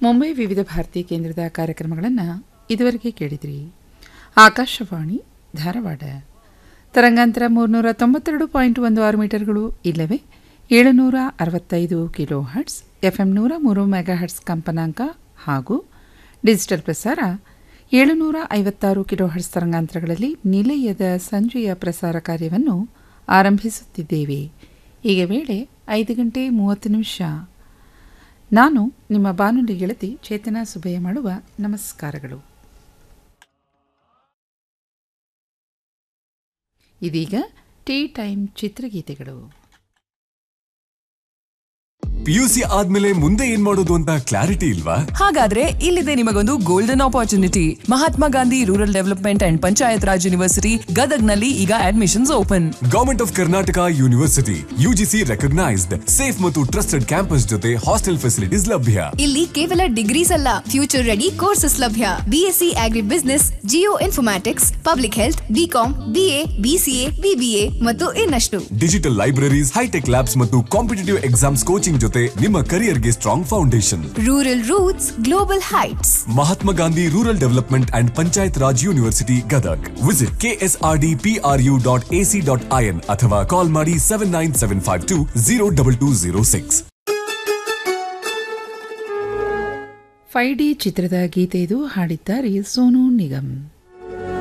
ಮುಂಬೈ ವಿವಿಧ ಭಾರತಿ ಕೇಂದ್ರದ ಕಾರ್ಯಕ್ರಮಗಳನ್ನು ಇದುವರೆಗೆ ಕೇಳಿದ್ರಿ. ಆಕಾಶವಾಣಿ ಧಾರವಾಡ ತರಂಗಾಂತರ 392.16 ಮೀಟರ್ಗಳು ಇಲ್ಲವೇ 765 kilo hertz, FM 103 mega hertz ಕಂಪನಾಂಕ ಹಾಗೂ ಡಿಜಿಟಲ್ ಪ್ರಸಾರ 756 ಕಿಲೋ ಹರ್ಟ್ಸ್ ತರಂಗಾಂತರಗಳಲ್ಲಿ ನಿಲಯದ ಸಂಜೆಯ ಪ್ರಸಾರ ಕಾರ್ಯವನ್ನು ಆರಂಭಿಸುತ್ತಿದ್ದೇವೆ. ಈಗ ವೇಳೆ 5:30. ನಾನು ನಿಮ್ಮ ಬಾನುಲಿ ಗೆಳತಿ ಚೇತನಾ ಸುಬ್ಬಯ್ಯ ಮಾಡುವ ನಮಸ್ಕಾರಗಳು. ಇದೀಗ ಟೀ ಟೈಮ್ ಚಿತ್ರಗೀತೆಗಳು. PUC ಆದ್ಮೇಲೆ ಮುಂದೆ ಏನ್ ಮಾಡೋದು ಅಂತ ಕ್ಲಾರಿಟಿ ಇಲ್ವಾ? ಹಾಗಾದ್ರೆ ಇಲ್ಲಿದೆ ನಿಮಗೊಂದು golden opportunity. Mahatma Gandhi rural development and panchayat Raj university ಗದಗ್ನಲ್ಲಿ ಈಗ admissions open. Government of Karnataka university UGC recognised safe ಮತ್ತು ಟ್ರಸ್ಟೆಡ್ ಕ್ಯಾಂಪಸ್ ಜೊತೆ ಹಾಸ್ಟೆಲ್ ಫೆಸಿಲಿಟೀಸ್ ಲಭ್ಯ. ಇಲ್ಲಿ ಕೇವಲ ಡಿಗ್ರೀಸ್ ಅಲ್ಲ, ಫ್ಯೂಚರ್ ರೆಡಿ ಕೋರ್ಸಸ್ ಲಭ್ಯ. BSc ಆಗ್ರಿ business, Jio informatics, public health, BCom, BA, BCA, BBA ಮತ್ತು ಇನ್ನಷ್ಟು. ಡಿಜಿಟಲ್ ಲೈಬ್ರರೀಸ್, ಹೈಟೆಕ್ ಲ್ಯಾಬ್ಸ್ ಮತ್ತು ಕಾಂಪಿಟೇಟಿವ್ ಎಕ್ಸಾಮ್ಸ್ ಕೋಚಿಂಗ್ ಜೊತೆ ನಿಮ್ಮ ಕರಿಯರ್ಗೆ strong foundation. Rural roots, global heights. Mahatma Gandhi rural development and panchayat Raj university Gadag. Visit ksrdpru.ac.in ಅಥವಾ ಕಾಲ್ ಮಾಡಿ 7975202206. 5D ಚಿತ್ರದ ಗೀತೆ ಇದು. ಹಾಡಿದ್ದಾರೆ ಸೋನು ನಿಗಮ್.